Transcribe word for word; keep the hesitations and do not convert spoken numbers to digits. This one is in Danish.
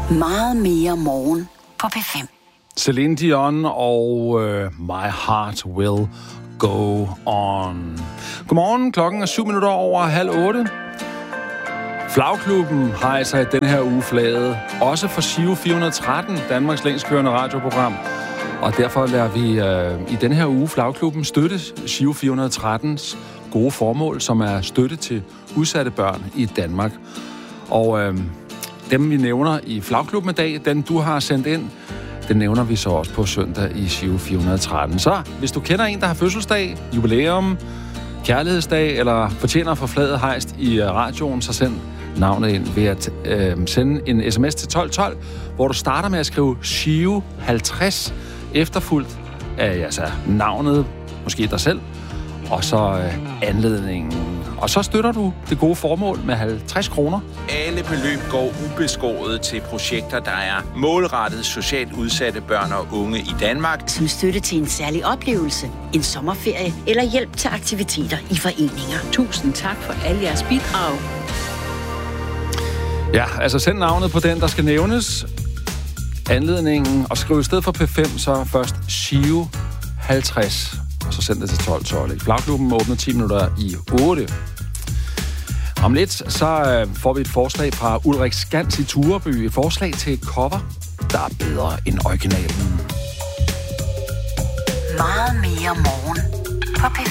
Meget mere morgen på P fem. Celine Dion og uh, My Heart Will Go On. Godmorgen, klokken er syv minutter over halv otte. Flagklubben hejser i den her uge flaget, også for Giro fire hundrede og tretten, Danmarks længstkørende radioprogram. Og derfor lader vi øh, i den her uge Flagklubben støtte Giro fire hundrede og trettens gode formål, som er støtte til udsatte børn i Danmark. Og øh, dem, vi nævner i Flagklubben i dag, den du har sendt ind, den nævner vi så også på søndag i Giro fire hundrede og tretten. Så hvis du kender en, der har fødselsdag, jubilæum, kærlighedsdag eller fortjener for flaget hejst i radioen, så send navnet ind ved at øh, sende en sms til tolv tolv, hvor du starter med at skrive Giro halvtreds, efterfulgt af altså, navnet, måske dig selv, og så øh, anledningen. Og så støtter du det gode formål med halvtreds kroner. Alle beløb går ubeskåret til projekter, der er målrettet socialt udsatte børn og unge i Danmark. Som støtte til en særlig oplevelse, en sommerferie eller hjælp til aktiviteter i foreninger. Tusind tak for alle jeres bidrag. Ja, altså send navnet på den, der skal nævnes, anledningen, og skriv i stedet for P fem, så først Giro halvtreds, og så send det til tolv tolv. Flagklubben åbner ti minutter i otte. Om lidt, så øh, får vi et forslag fra Ulrik Skans i Tureby. Et forslag til et cover, der er bedre end originalen. Meget mere morgen på P